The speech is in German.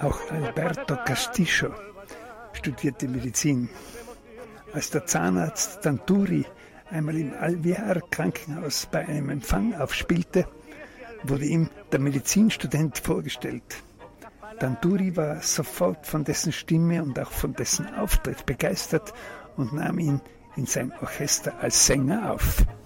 Auch Alberto Castillo studierte Medizin. Als der Zahnarzt Tanturi einmal im Alvear-Krankenhaus bei einem Empfang aufspielte, wurde ihm der Medizinstudent vorgestellt. Tanturi war sofort von dessen Stimme und auch von dessen Auftritt begeistert und nahm ihn in sein Orchester als Sänger auf.